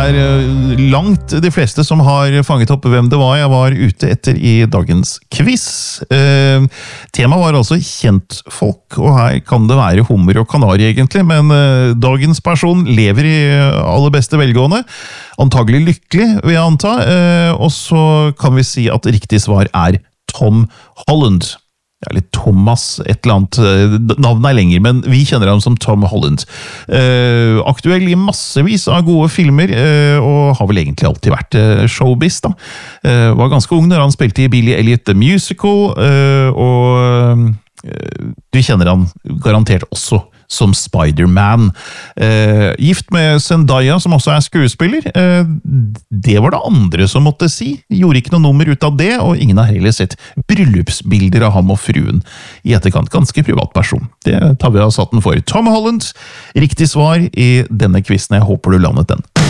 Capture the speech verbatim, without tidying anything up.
er langt de fleste som har fanget opp hvem det var jeg var ute etter i dagens quiz. Eh, temaet var altså kjentfolk, og her kan det være hummer og kanari egentlig, men eh, dagens person lever i aller beste velgående, antagelig lykkelig vil jeg anta, eh, og så kan vi si at riktig svar er Tom Holland. Eller Thomas, et eller annet. Navnet er lenger, men vi kjenner ham som Tom Holland. Uh, aktuell i massevis av gode filmer, uh, og har vel egentlig alltid vært uh, showbiz, da. Uh, var ganske ung når han spilte i Billy Elliot The Musical, uh, og uh, du kjenner han garantert også som Spider-Man. Eh, gift med Zendaya, som også er skuespiller. Eh, det var det andre som måtte si. Gjorde ikke noe nummer ut av det, og ingen har heller sett bryllupsbilder av ham og fruen i etterkant. Ganske privat person. Det tar vi av satten for. Tom Holland, riktig svar i denne quizen. Jeg håper du landet den.